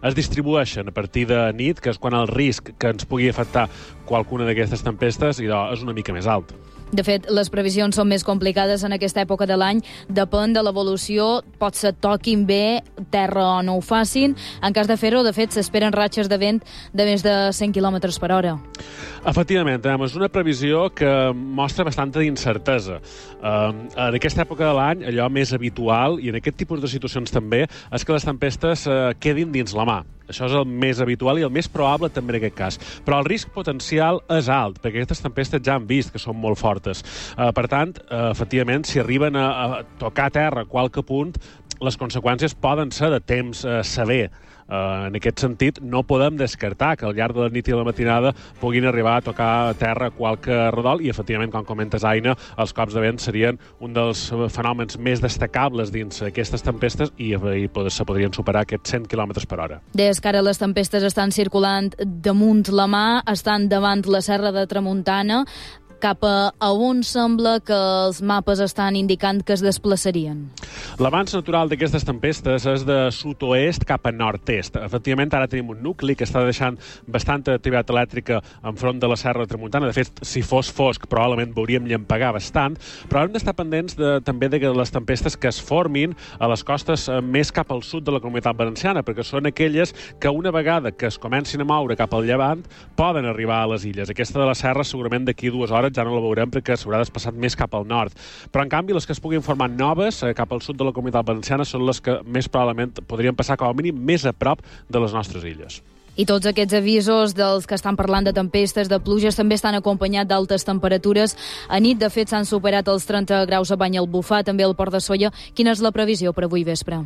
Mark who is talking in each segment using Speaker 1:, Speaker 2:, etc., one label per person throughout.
Speaker 1: es distribueixen a partir de nit, que és quan el risc que ens pugui afectar qualcuna d'aquestes tempestes és una mica més alt.
Speaker 2: De fet, les previsions són més complicades en aquesta època de l'any. Depèn de l'evolució, pot ser toquin bé terra o no ho facin. En cas de fer-ho, de fet, s'esperen ratxes de vent de més de 100 km per hora.
Speaker 1: Efectivament, és una previsió que mostra bastanta d'incertesa. En aquesta època de l'any, allò més habitual, i en aquest tipus de situacions també, és que les tempestes quedin dins la mà. Això és el més habitual i el més probable també en aquest cas. Però el risc potencial és alt, perquè aquestes tempestes ja han vist que són molt fortes. Per tant, efectivament, si arriben a tocar terra a qualque punt, les conseqüències poden ser de temps sever. En aquest sentit, no podem descartar que al llarg de la nit i la matinada puguin arribar a tocar terra qualque redol i, efectivament, com comentes, Aina, els cops de vent serien un dels fenòmens més destacables dins aquestes tempestes i se podrien superar aquests 100 km per hora.
Speaker 2: Des que ara les tempestes estan circulant damunt la mà, estan davant la Serra de Tramuntana, cap a on sembla que els mapes estan indicant que es desplaçarien?
Speaker 1: L'avanç natural d'aquestes tempestes és de sud-oest cap a nord-est. Efectivament, ara tenim un nucli que està deixant bastanta activitat elèctrica enfront de la Serra de Tramuntana. De fet, si fos fosc, probablement veuríem llampegar bastant, però hem d'estar pendents també de les tempestes que es formin a les costes més cap al sud de la Comunitat Valenciana, perquè són aquelles que una vegada que es comencin a moure cap al llevant poden arribar a les illes. Aquesta de la Serra, segurament d'aquí 2 hores ja no la veurem perquè s'haurà desplaçat més cap al nord. Però, en canvi, les que es puguin formar noves cap al sud de la Comunitat Valenciana són les que més probablement podrien passar com a mínim més a prop de les nostres illes.
Speaker 2: I tots aquests avisos dels que estan parlant de tempestes, de pluges, també estan acompanyats d'altes temperatures. A nit, de fet, s'han superat els 30 graus a Banyalbufar, també al Port de Sóller. Quina és la previsió per avui vespre?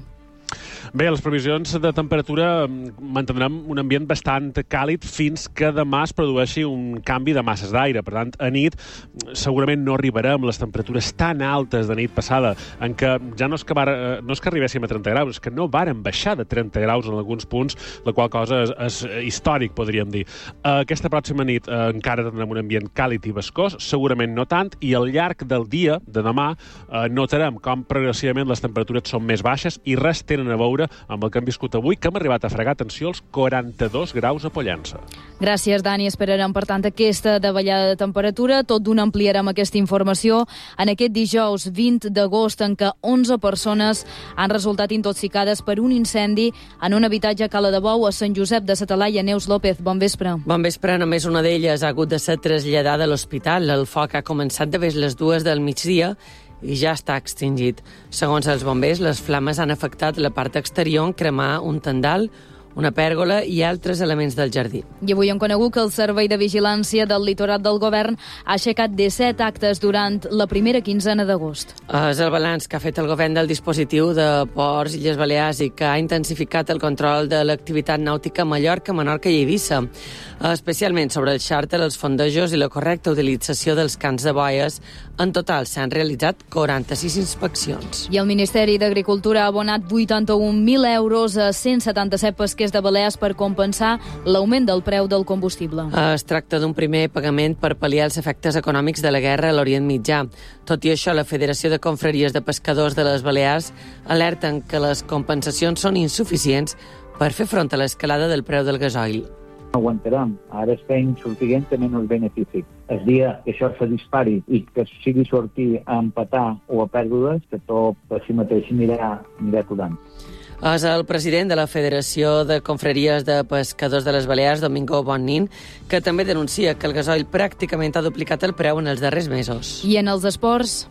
Speaker 1: Bé, les previsions de temperatura mantindrem un ambient bastant càlid fins que demà es produeixi un canvi de masses d'aire. Per tant, a nit segurament no arribarem a les temperatures tan altes de nit passada, en què ja no és que arribéssim a 30 graus, és que no vàrem baixar de 30 graus en alguns punts, la qual cosa és històric, podríem dir. Aquesta pròxima nit encara tindrem un ambient càlid i bascós, segurament no tant, i al llarg del dia de demà notarem com progressivament les temperatures són més baixes i res tenen a veure amb el que hem viscut avui, que hem arribat a fregar, atenció, els 42 graus a Pollença.
Speaker 2: Gràcies, Dani. Esperarem, per tant, aquesta davallada de temperatura. Tot d'una ampliarem aquesta informació en aquest dijous 20 d'agost, en què 11 persones han resultat intoxicades per un incendi en un habitatge a Cala de Bou, a Sant Josep de sa Talaia. Neus López, bon vespre.
Speaker 3: Bon vespre. Només una d'elles ha hagut de ser traslladada a l'hospital. El foc ha començat de les 2 del migdia i ja està extingit. Segons els bombers, les flames han afectat la part exterior en cremar un tendal, una pèrgola i altres elements del jardí.
Speaker 2: I avui hem conegut que el Servei de Vigilància del Litoral del Govern ha aixecat 17 actes durant la primera quinzena d'agost.
Speaker 3: És el balanç que ha fet el govern del dispositiu de Ports i Illes Balears i que ha intensificat el control de l'activitat nàutica a Mallorca, Menorca i Eivissa, especialment sobre el xàrter, els fondejos i la correcta utilització dels camps de boies. En total s'han realitzat 46 inspeccions.
Speaker 2: I el Ministeri d'Agricultura ha abonat 81.000 euros a 177 pesquers de Balears per compensar l'augment del preu del combustible.
Speaker 3: Es tracta d'un primer pagament per pal·liar els efectes econòmics de la guerra a l'Orient Mitjà. Tot i això, la Federació de Confraries de Pescadors de les Balears alerten que les compensacions són insuficients per fer front a l'escalada del preu del gasoil.
Speaker 4: Aguantarem. Ara estem sortint de menys benefici. El dia que això se dispari i que sigui sortir a empatar o a pèrdues, que tot per si mateix anirà aturant.
Speaker 3: És el president de la Federació de Confraries de Pescadors de les Balears, Domingo Bonnin, que també denuncia que el gasoil pràcticament ha duplicat el preu en els darrers mesos.
Speaker 2: I en els esports?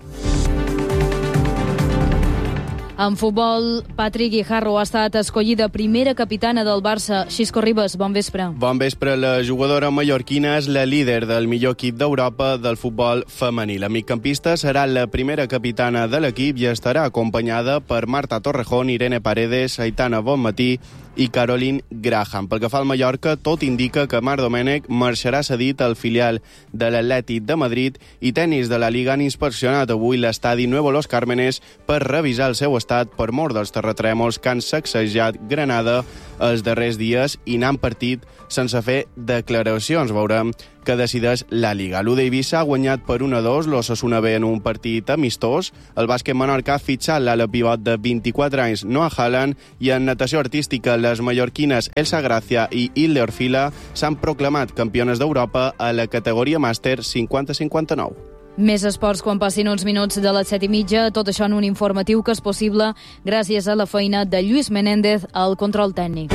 Speaker 2: En futbol, Patrick Guijarro ha estat escollida primera capitana del Barça. Xisco Ribas, bon vespre.
Speaker 5: Bon vespre. La jugadora mallorquina és la líder del millor equip d'Europa del futbol femení. La migcampista serà la primera capitana de l'equip i estarà acompanyada per Marta Torrejón, Irene Paredes, Aitana Bonmatí i Caroline Graham. Pel que fa al Mallorca, tot indica que Marc Domènech marxarà cedit al filial de l'Atlètic de Madrid i tenis de la Liga han inspeccionat avui l'estadi Nuevo Los Cármenes per revisar el seu estat per mor dels terratrèmols que han sacsejat Granada els darrers dies i n'han partit sense fer declaracions. Veurem que decideix la Liga. L'U d'Eivissa ha guanyat per 1-2 l'Osasuna B en un partit amistós. El bàsquet Menorca ha fitxat l'ala pivot de 24 anys Noah Haaland i en natació artística les mallorquines Elsa Gracia i Hilde Orfila s'han proclamat campiones d'Europa a la categoria màster 50-59.
Speaker 2: Més esports quan passin uns minuts de les 7:30. Tot això en un informatiu que és possible gràcies a la feina de Lluís Menéndez al control tècnic.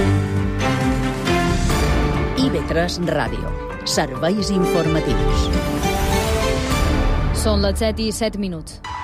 Speaker 6: IB3 Ràdio. Serveis informatius.
Speaker 2: Són les 7:07.